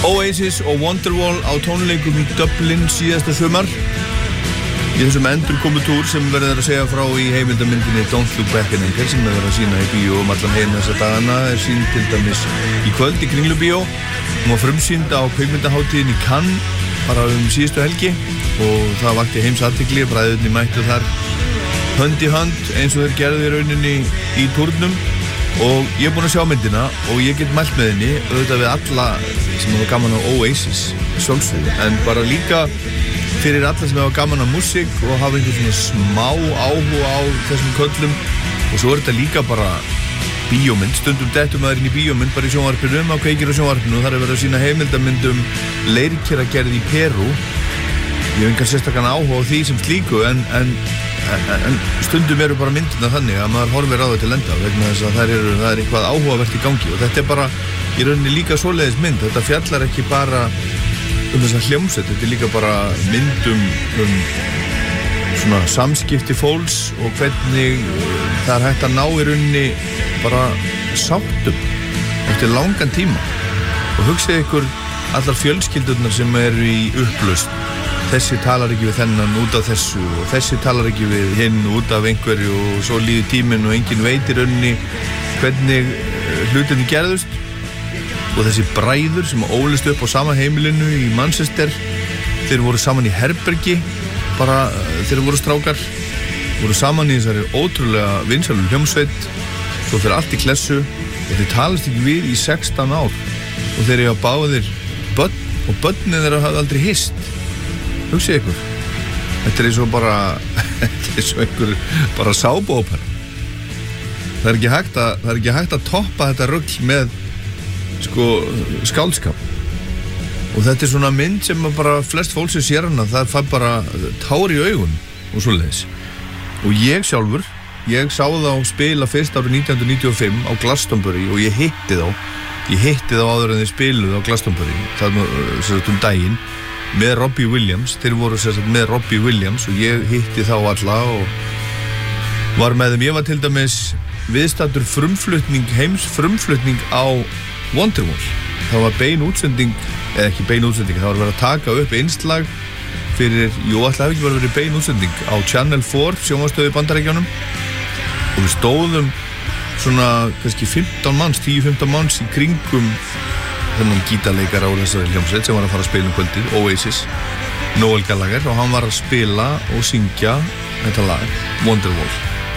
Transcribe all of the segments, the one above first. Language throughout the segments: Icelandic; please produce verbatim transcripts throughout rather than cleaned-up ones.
Oasis og Wonderwall á tónleikum í Dublin síðasta sumar í þessum endurkomutúr sem verður að segja frá í heimildamyndinni Don't Look Back in Anger sem verður að sína í bíó um allan heim þessa dagana er sínd til dæmis í kvöld í Kringlubíó. Hún var frumsýnd á kvikmyndahátíðinni í Cannes bara um síðustu helgi og það vakti heimsathygli, bræðurnir mættu þar hönd í hönd eins og þeir gerðu í rauninni í túrnum og ég er búinn að sjá myndina og ég get mælt með henni auðvitað við alla sem hafa gaman á Oasis sjálfsögðu, en bara líka fyrir alla sem hafa gaman á músík og hafa einhvern svona smá áhuga á þessum köllum og svo er þetta líka bara bíómynd, stundum dettum maður inn í bíómynd bara í sjónvarpinu, á kveikir á sjónvarpinu og þar er verið að sína heimildamyndum leirkeragerð í Perú. Ég hef engan sérstakann áhuga á því sem slíku en, en, en stundum eru bara myndina þannig að maður horfir á þau til enda vegna þess að það er, það er eitthvað áhugavert í gangi og þetta er bara í rauninni líka svoleiðis mynd, þetta fjallar ekki bara um þessa hljómsveit, þetta er líka bara myndum um svona samskipti fólks og hvernig það er hægt að ná í rauninni bara sáttum eftir langan tíma og hugsið ykkur allar fjölskyldurnar sem eru í upplausn. Þessi talar ekki við þennan út af þessu og þessi talar ekki við hinn út af einhverju og svo líður tíminn og enginn veit í rauninni hvernig hlutinni gerðust og þessi bræður sem ólist upp á sama heimilinu í Manchester, þeir voru saman í herbergi bara þeir voru strákar, voru saman í þessari ótrúlega vinsælu hljómsveit, svo fyrir allt í klessu og þeir talast ekki við í sextán ár og þeir eru að báðir börn og börnin þeirra hafði aldrei hist. Hugsið ykkur, þetta er eins og bara, þetta er eins og einhver bara sápuópera. Það er ekki hægt að, það er ekki hægt að toppa þetta rugl með, sko, skáldskap. Og þetta er svona mynd sem bara flest fólk sem sér hana, það fær bara tár í augun og svoleiðis. Og ég sjálfur, ég sá þá spila fyrst árið nítján hundruð níutíu og fimm á Glastonbury og ég hitti þá, ég hitti þá áður en þeir spiluðu á Glastonbury, það er um daginn. Með Robbie Williams, þeir voru sérstaklega með Robbie Williams og ég hitti þá alla og var með þeim. Ég var til dæmis viðstaddur frumflutning, heims frumflutning á Wonderwall. Það var bein útsending, eða ekki bein útsending, það var verið að taka upp innslag fyrir, jú, alltaf hefði ekki verið bein útsending á Channel four, sjónvarpsstöð í Bandaríkjunum og við stóðum svona kannski fimmtán manns, tíu til fimmtán manns í kringum þennan gítarleikara á þessari hljómsveit sem var að fara að spila um kvöldið, Oasis, Noel Gallagher, og hann var að spila og syngja þetta lag, Wonderwall.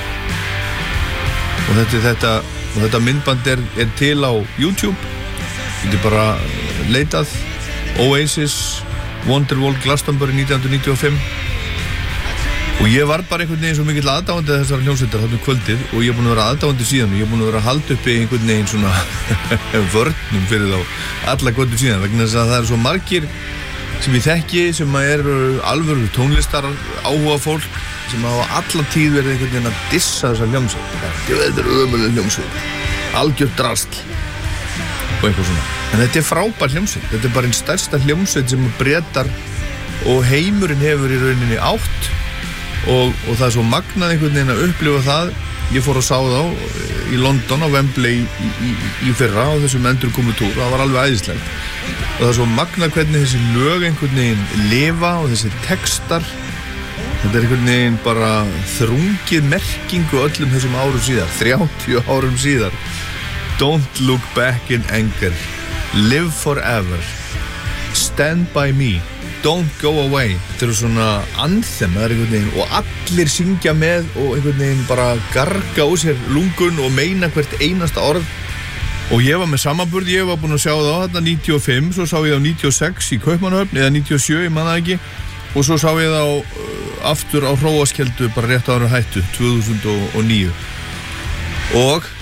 Og þetta, þetta, og þetta myndband er, er til á YouTube, þetta er bara leitað, Oasis, Wonderwall, Glastonbury nítján hundruð níutíu og fimm. Og ég var bara einhvern veginn svo mikill aðdáandi þessar hljómsveitar þarna um kvöldið og ég er búinn að vera aðdáandi síðan og ég er búinn að vera að halda uppi einhvern veginn svona vörnum fyrir þá alla kvöldu síðan vegna þess að það eru svo margir sem ég þekki sem eru alvöru tónlistar áhuga fólk sem hafa alla tíð verið einhvern veginn að dissa þessar hljómsveit. Þetta er ömuleg hljómsveit, algjört drasl og eitthvað svona. En þetta er frábær hljómsveit, þetta er bara einn stærsta hljómsveit sem Bretar og heimurinn hefur í rauninni átt. Og, og það er svo magnað einhvern veginn að upplifa það. Ég fór að sá þá í London á Wembley í, í, í fyrra á þessum endurkomutúr og það var alveg æðislegt og það er svo magnað hvernig þessi lög einhvern veginn lifa og þessi textar, þetta er einhvern veginn bara þrungið merkingu öllum þessum árum síðar, þrjátíu árum síðar. Don't look back in anger, live forever, stand by me, don't go away. Þetta eru svona anthem, það er einhvern veginn og allir syngja með og einhvern veginn bara garga úr sér lungun og meina hvert einasta orð. Og ég var með samanburð, ég var búinn að sjá það á þarna níutíu og fimm, svo sá ég það níutíu og sex í Kaupmannahöfn eða níutíu og sjö, ég man það ekki og svo sá ég það á, aftur á Hróarskeldu bara rétt áður hættu tvö þúsund og níu og